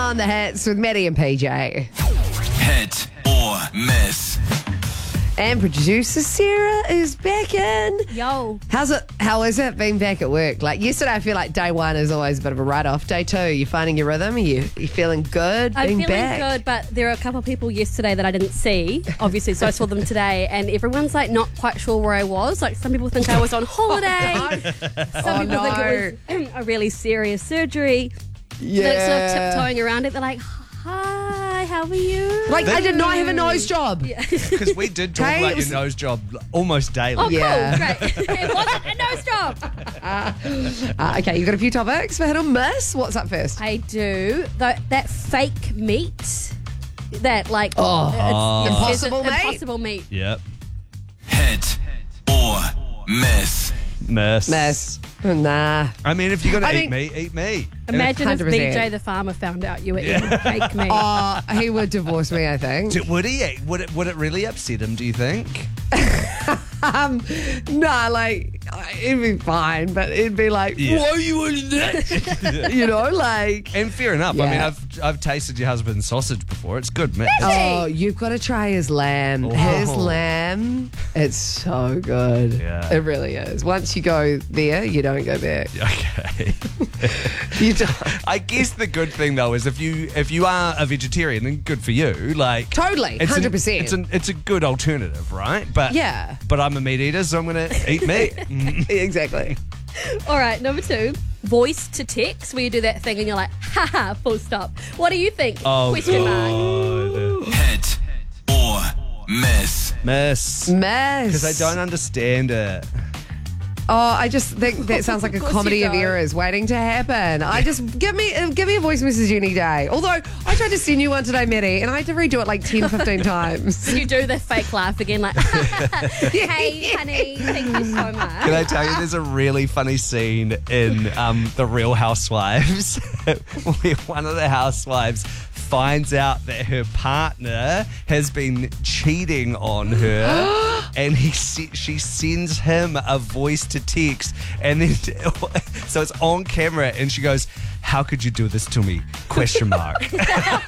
on the hits with Maddie and PJ. Hit or miss. And producer Sarah is back in. Yo. How is it being back at work? Like yesterday, I feel like day one is always a bit of a write-off. Day two, you finding your rhythm? Are you feeling good I'm being feeling back? good, but there are a couple of people yesterday that I didn't see, obviously, so I saw them today, and everyone's like not quite sure where I was. Like some people think I was on holiday. Some people think it was a really serious surgery. Yeah. They're sort of tiptoeing around it. They're like, hi, how are you? Like, I did not have a nose job. Because we did talk Hey, about it was- your nose job almost daily. Oh, Yeah. cool, great. It wasn't a nose job. Okay, you've got a few topics for hit or miss. What's up first? I do. That fake meat. That, like, Impossible meat? Impossible meat. Yep. Hit or miss. Miss. Nah. I mean, if you're going I to eat mean- meat, eat meat. Imagine if 100%. BJ the farmer found out you were eating fake meat. He would divorce me, I think. Would he? Would it really upset him, do you think? Nah, like, it'd be fine, but it'd be like, Yeah. why are you eating that? You know, like... And fair enough. I Yeah. mean, I've tasted your husband's sausage before. It's good, man. Oh, you've got to try his lamb. Oh. His lamb, it's so good. Yeah. It really is. Once you go there, you don't go back. Okay. You don't. I guess the good thing though is if you are a vegetarian, then good for you. Like Totally, it's 100%. It's a good alternative, right? But Yeah. But I'm a meat eater, so I'm gonna eat meat. Exactly. All right, number 2, voice to text, where you do that thing and you're like, haha, full stop. What do you think? Oh, Question mark. God. Hit or miss. Miss. Mess. Because I don't understand it. Oh, I just think that sounds like a Of course comedy you of don't. errors waiting to happen. I just give me a voice message any day. Although I tried to send you one today, Maddie, and I had to redo it like 10, 15 times. You do the fake laugh again, like, hey, honey, thank you so much. Can I tell you, there's a really funny scene in The Real Housewives where one of the housewives finds out that her partner has been cheating on her and she sends him a voice to text and then so it's on camera and she goes, how could you do this to me? Question mark.